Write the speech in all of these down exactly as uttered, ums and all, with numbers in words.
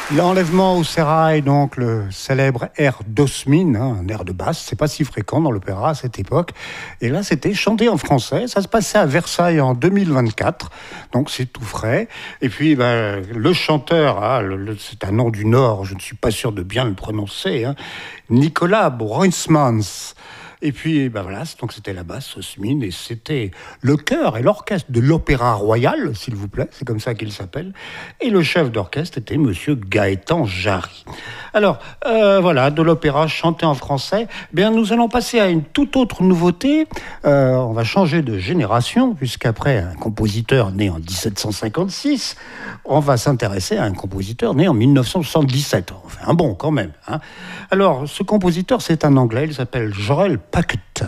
L'enlèvement au sérail, donc le célèbre air d'Osmine, hein, un air de basse, c'est pas si fréquent dans l'opéra à cette époque. Et là, c'était chanté en français. Ça se passait à Versailles en deux mille vingt-quatre, donc c'est tout frais. Et puis, ben, le chanteur, hein, le, le, c'est un nom du Nord, je ne suis pas sûr de bien le prononcer, hein, Nicolas Bruinsmans. Et puis, ben voilà, donc c'était la basse, Osmine, et c'était le chœur et l'orchestre de l'Opéra Royal, s'il vous plaît, c'est comme ça qu'il s'appelle. Et le chef d'orchestre était Monsieur Gaëtan Jarry. Alors, euh, voilà, de l'opéra chanté en français. Eh bien, nous allons passer à une toute autre nouveauté. Euh, on va changer de génération, puisqu'après un compositeur né en dix-sept cent cinquante-six, on va s'intéresser à un compositeur né en mille neuf cent soixante-dix-sept. On fait un bon quand même, hein. Alors, ce compositeur, c'est un Anglais, il s'appelle Jorel Paquette.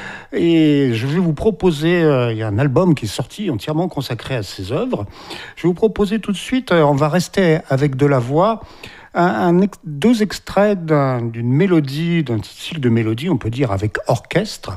Et je vais vous proposer, euh, il y a un album qui est sorti entièrement consacré à ses œuvres. Je vais vous proposer tout de suite, euh, on va rester avec de la voix, un, un, deux extraits d'un, d'une mélodie, d'un style de mélodie, on peut dire avec orchestre,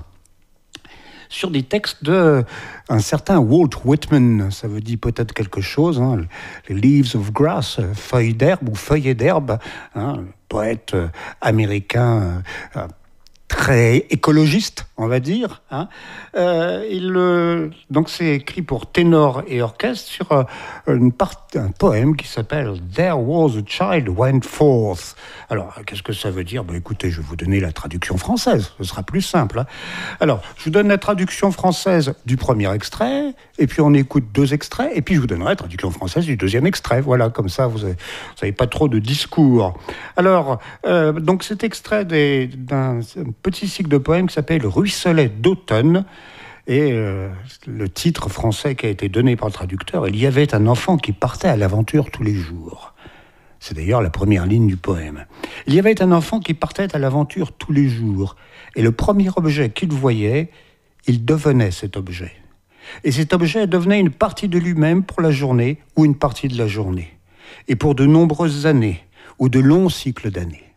sur des textes de un certain Walt Whitman. Ça veut dire peut-être quelque chose, hein, les Leaves of Grass, feuilles d'herbe ou feuillets d'herbe, hein, poète américain euh, très écologiste, on va dire. Hein. Euh, il, euh, donc c'est écrit pour ténor et orchestre sur euh, une part, un poème qui s'appelle « There was a child went forth ». Alors, qu'est-ce que ça veut dire ? Ben, écoutez, je vais vous donner la traduction française, ce sera plus simple. Hein. Alors, je vous donne la traduction française du premier extrait, et puis on écoute deux extraits, et puis je vous donnerai la traduction française du deuxième extrait. Voilà, comme ça, vous n'avez pas trop de discours. Alors, euh, donc cet extrait des, d'un petit cycle de poèmes qui s'appelle « Ruisselet d'automne ». Et euh, le titre français qui a été donné par le traducteur, « Il y avait un enfant qui partait à l'aventure tous les jours ». C'est d'ailleurs la première ligne du poème. « Il y avait un enfant qui partait à l'aventure tous les jours. Et le premier objet qu'il voyait, il devenait cet objet. Et cet objet devenait une partie de lui-même pour la journée ou une partie de la journée. Et pour de nombreuses années ou de longs cycles d'années.